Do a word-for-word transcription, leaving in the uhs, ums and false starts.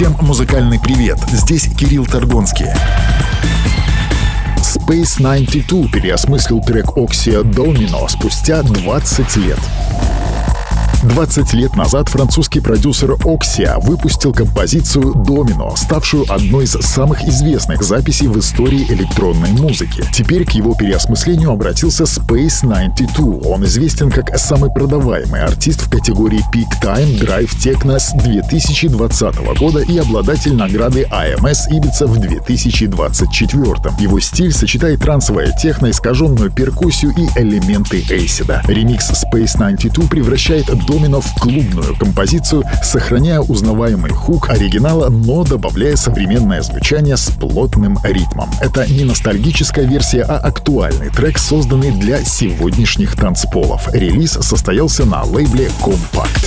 Всем музыкальный привет, здесь Кирилл Торгонский. Space девяносто два переосмыслил трек Oxia Domino спустя двадцать лет. двадцать лет назад французский продюсер Oxia выпустил композицию «Домино», ставшую одной из самых известных записей в истории электронной музыки. Теперь к его переосмыслению обратился Space девяносто два. Он известен как самый продаваемый артист в категории Peak Time Drive Techno с две тысячи двадцатого года и обладатель награды эй эм эс Ibiza в две тысячи двадцать четвёртом. Его стиль сочетает трансовое техно, искаженную перкуссию и элементы эйсида. Ремикс Space девяносто два превращает Домино в клубную композицию, сохраняя узнаваемый хук оригинала, но добавляя современное звучание с плотным ритмом. Это не ностальгическая версия, а актуальный трек, созданный для сегодняшних танцполов. Релиз состоялся на лейбле Compact.